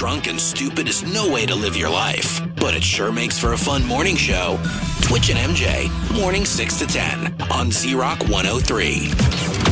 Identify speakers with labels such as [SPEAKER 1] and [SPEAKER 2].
[SPEAKER 1] drunk and stupid is no way to live your life, but it sure makes for a fun morning show. Twitch and MJ, morning 6 to 10 on Z-Rock 103.